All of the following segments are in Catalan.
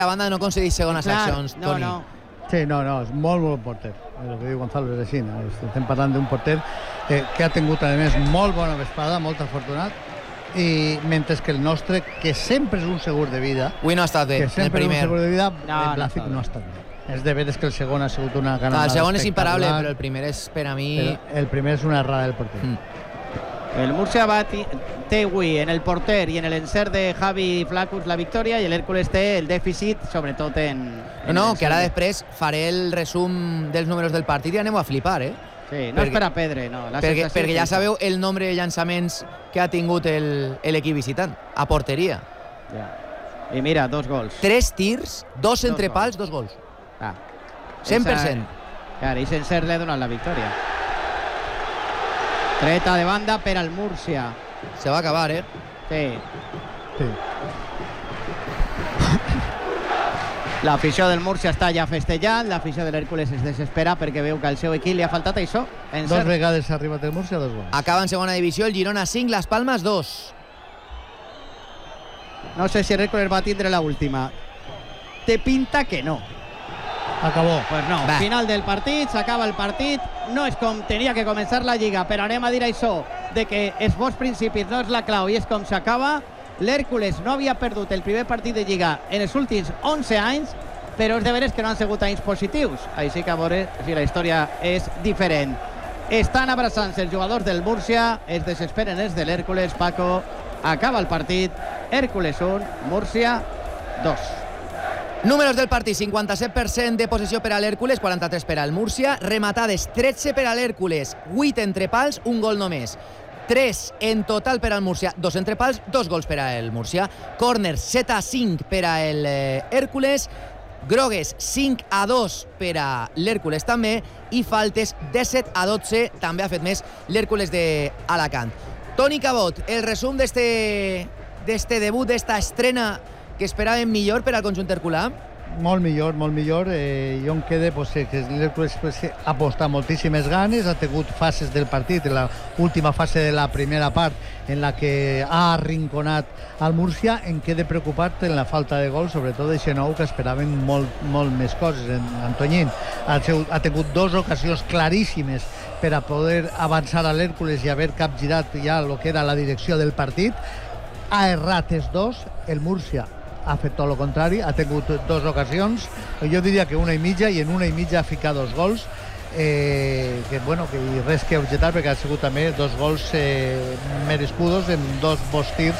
La banda no aconsegueix segones accions, Toni. Sí, no, és molt bon porter. El que diu Gonzalo és així. Estem parlant d'un porter que ha tingut, a més, molt bona vesprada, molt afortunat, i mentre que el nostre, que sempre és un segur de vida, avui no ha estat bé, que sempre el primer. és un segur de vida, el Blàfic no ha estat bé. És de veres que el segon ha sigut una canonada el segon és espectacular, imparable, però el primer és, per a mi... El primer és una errada del porter. El Murcia té avui en el porter i en l'encert de Javi Flacus la victòria, i l'Hèrcules té el dèficit, sobretot en No, que ara després faré el resum dels números del partit i anem a flipar, Sí, no és per a perdre, no. Perquè ja sabeu el nombre de llançaments que ha tingut l'equip visitant, a porteria. I mira, 2 gols. 3 tirs, 2 entre pals, 2 gols. 100%. Clar, i sense li ha donat la victòria. Treta de banda per al Múrcia. Se va acabar, Sí. L'afició del Múrcia està ja festejant, l'afició de l'Hèrcules es desespera perquè veu que al seu equip li ha faltat això. 2 vegades ha arribat el Múrcia, 2 gols. Acaba en segona divisió, el Girona 5, Las Palmas 2. No sé si l'Hèrcules va tindre l'última. Té pinta que no. Acabó. Pues no, final del partit, s'acaba el partit, no és com tenia que començar la Lliga, però anem a dir això, de que els bons principis no és la clau i és com s'acaba. L'Hèrcules no havia perdut el primer partit de Lliga en els últims 11 anys, però és de veres que no han sigut anys positius, així que a veure si la història és diferent. Estan abraçant-se els jugadors del Múrcia, es desesperen els de l'Hèrcules. Paco, acaba el partit, Hèrcules 1, Múrcia 2. Números del partit: 57% de possessió per a l'Hèrcules, 43 per al Múrcia, rematades 13 per a l'Hèrcules, 8 entre pals, un gol només. 3 en total per al Múrcia, 2 entre pals, 2 gols per al Múrcia. Corners 7-5 per a l'Hèrcules, grogues 5-2 per a l'Hèrcules també, i faltes 17-12, també ha fet més l'Hèrcules d'Alacant. Toni Cabot, el resum d'este debut, d'esta estrena que esperàvem millor per al conjunt herculà? Molt millor, molt millor. Jo em quede que l'Hèrcules ha apostat moltíssimes ganes, ha tingut fases del partit, en l'última fase de la primera part en la que ha arrinconat al Múrcia. Em quede preocupat en la falta de gol, sobretot de Xenou, que esperaven molt més coses. Antoñín ha tingut 2 ocasions claríssimes per a poder avançar a l'Hèrcules i haver capgirat ja el que era la direcció del partit. Ha errat els 2, el Múrcia ha fet tot el contrari, ha tingut 2 ocasions, jo diria que 1 i mitja, i en 1 i mitja ha ficat 2 gols, que res que objectar, perquè ha sigut també 2 gols merescudos en 2 bons tirs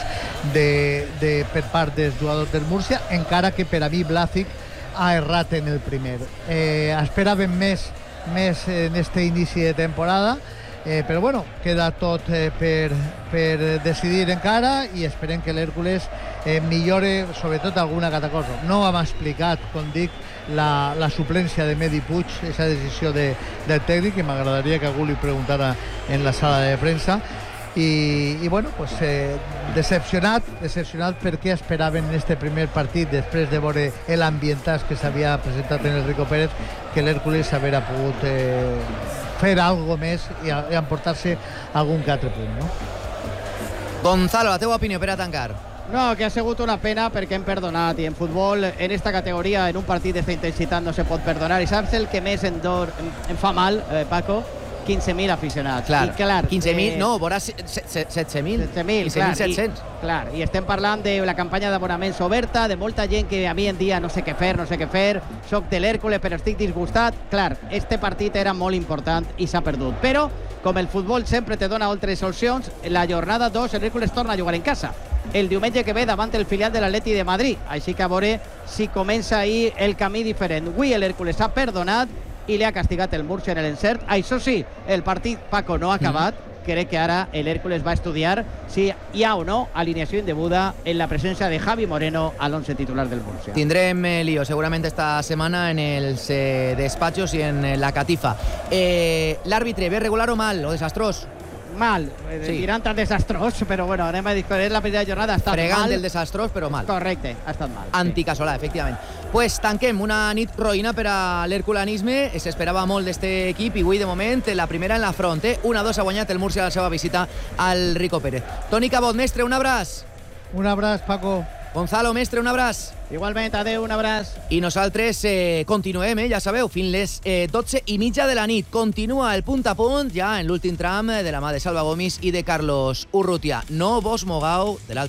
per part dels jugadors del Múrcia, encara que per a mi Blàfic ha errat en el primer. Esperàvem més en este inici de temporada, però bueno, queda tot per decidir encara, i esperem que l'Hèrcules millore sobretot alguna cosa. No hem explicat, com dic, la suplència de Medi Puig, aquesta decisió del tècnic, que m'agradaria que algú li preguntara en la sala de premsa. I bueno, pues decepcionat perquè esperaven en este primer partit, després de veure l'ambientat que s'havia presentat en el Rico Pérez, que l'Hèrcules haguera pogut fer alguna més i emportar-se algun que altre punt, no? Gonzalo, la teva opinió per a tancar? No, que ha sigut una pena perquè hem perdonat, i en futbol, en esta categoria, en un partit d'esta intensitat no se pot perdonar. I saps el que més em fa mal, Paco? 15.000 aficionats. Clar, I clar, 15.000, no, veuràs 7.000, 15.700. Clar, i estem parlant de la campanya d'abonaments oberta, de molta gent que a mi en dia no sé què fer, soc de l'Hèrcules però estic disgustat. Clar, este partit era molt important i s'ha perdut. Però, com el futbol sempre te dona altres solucions, la jornada 2 el Hèrcules torna a jugar en casa el diumenge que ve davant el filial de l'Atleti de Madrid. Així que a veure si comença ahir el camí diferent. Avui l'Hèrcules ha perdonat i li ha castigat el Múrcia en l'encert. Això sí, el partit, Paco, no ha acabat. Crec que ara l'Hèrcules va estudiar si hi ha o no alineació indeguda en la presència de Javi Moreno a l'11 titular del Múrcia. Tindrem lío segurament esta setmana en els despatxos i en la catifa. L'àrbitre, bé regular o mal, o desastrós? Mal, tirant tan desastrós, però bueno, anem a discutir la primera jornada, ha estat Fregant mal. el desastrós, però mal. Correcte, ha estat mal. Anticasolà, efectivament. Pues tanquem una nit roïna per a l'herculanisme. S'esperava molt d'este equip i avui, de moment, la primera en la front. 1-2 ha guanyat el Múrcia a la seva visita al Rico Pérez. Toni Cabot, mestre, un abraç. Un abraç, Paco. Gonzalo, mestre, un abraç. Igualment, adeu, un abraç. I nosaltres continuem, ja sabeu, fins les 12:30 de la nit. Continua el punt a punt, ja en l'últim tram de la mà de Salva Gomis i de Carlos Urrutia. No vos mogau de l'altre